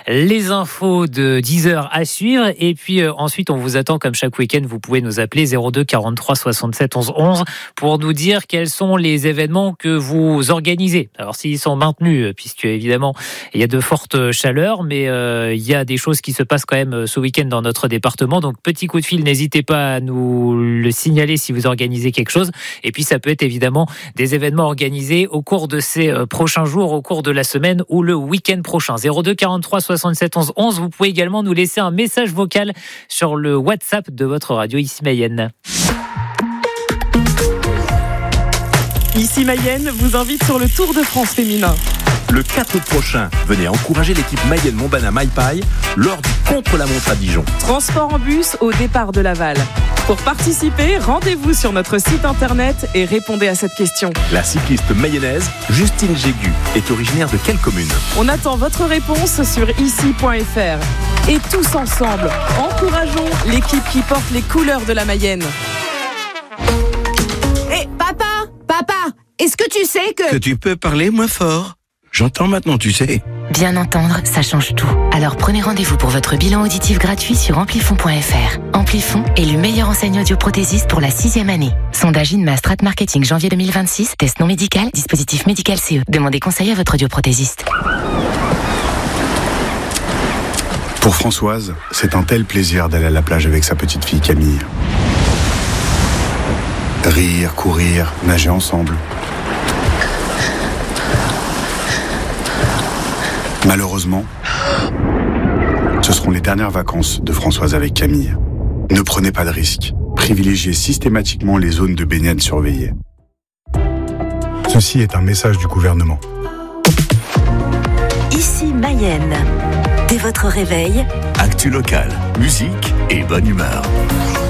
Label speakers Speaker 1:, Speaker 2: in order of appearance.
Speaker 1: Les infos de 10h à suivre. Et puis ensuite, on vous attend comme chaque week-end. Vous pouvez nous appeler 02 43 67 11 11 pour nous dire quels sont les événements que vous organisez. Alors s'ils sont maintenus, puisque évidemment il y a de fortes chaleurs, mais il y a des choses qui se passent quand même ce week-end dans notre département. Donc petit coup de fil, n'hésitez pas à nous le signaler si vous organisez quelque chose. Et puis ça peut être évidemment des événements organisés au cours de ces prochains jours, au cours de la semaine ou le week-end prochain. 02 43 67 11 11. Vous pouvez également nous laisser un message vocal sur le WhatsApp de votre radio ici Mayenne.
Speaker 2: Ici Mayenne vous invite sur le Tour de France féminin.
Speaker 3: Le 4 août prochain, venez encourager l'équipe Mayenne-Montbana Maipaille lors du contre-la-montre à Dijon.
Speaker 2: Transport en bus au départ de Laval. Pour participer, rendez-vous sur notre site internet et répondez à cette question.
Speaker 3: La cycliste mayonnaise Justine Jégu est originaire de quelle commune ?
Speaker 2: On attend votre réponse sur ici.fr. Et tous ensemble, encourageons l'équipe qui porte les couleurs de la Mayenne.
Speaker 4: Hé, Papa, est-ce que tu sais que
Speaker 5: tu peux parler moins fort ? J'entends maintenant, tu sais.
Speaker 6: Bien entendre, ça change tout. Alors prenez rendez-vous pour votre bilan auditif gratuit sur amplifon.fr. Amplifon, élu meilleure enseigne audioprothésiste pour la 6e année. Sondage INMA Strat Marketing janvier 2026. Test non médical, dispositif médical CE. Demandez conseil à votre audioprothésiste.
Speaker 7: Pour Françoise, c'est un tel plaisir d'aller à la plage avec sa petite fille Camille. Rire, courir, nager ensemble. Malheureusement, ce seront les dernières vacances de Françoise avec Camille. Ne prenez pas de risques. Privilégiez systématiquement les zones de baignade surveillées. Ceci est un message du gouvernement.
Speaker 8: Ici Mayenne. Dès votre réveil,
Speaker 3: Actu locale, musique et bonne humeur.